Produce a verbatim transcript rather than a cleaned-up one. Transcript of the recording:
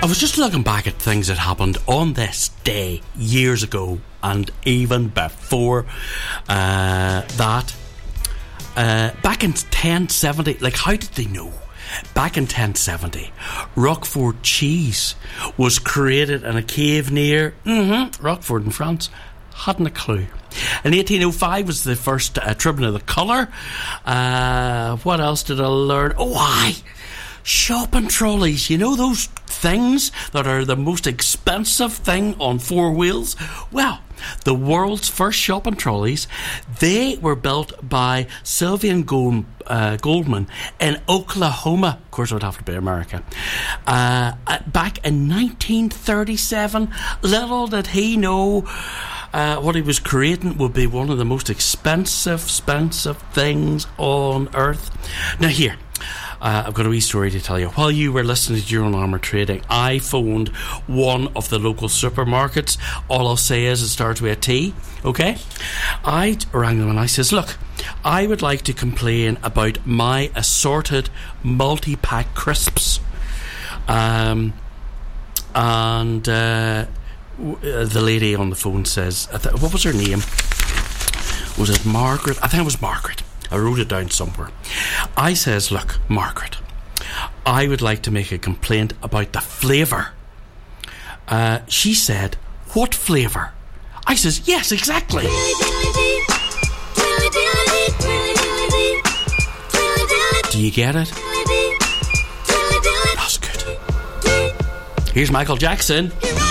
I was just looking back at things that happened on this day years ago, and even before uh, that. Uh, back in ten seventy, like, how did they know? Back in ten seventy, Roquefort cheese was created in a cave near mm-hmm, Roquefort in France. Hadn't a clue. In eighteen oh five was the first uh, Tribune of the Colour. Uh, what else did I learn? Oh, aye! Shopping trolleys. You know those things that are the most expensive thing on four wheels? Well, the world's first shopping trolleys, they were built by Sylvian Gold, uh, Goldman in Oklahoma. Of course, it would have to be America. Uh, back in nineteen thirty-seven, little did he know uh, what he was creating would be one of the most expensive, expensive things on earth. Now here, Uh, I've got a wee story to tell you. While you were listening to Euro Armour Trading, I phoned one of the local supermarkets. All I'll say is it starts with a T, okay? I rang them and I says, look, I would like to complain about my assorted multi-pack crisps. Um, and uh, the lady on the phone says, I th- what was her name? Was it Margaret? I think it was Margaret. I wrote it down somewhere. I says, look, Margaret, I would like to make a complaint about the flavour. Uh, she said, what flavour? I says, yes, exactly. Do you get it? That's good. Here's Michael Jackson.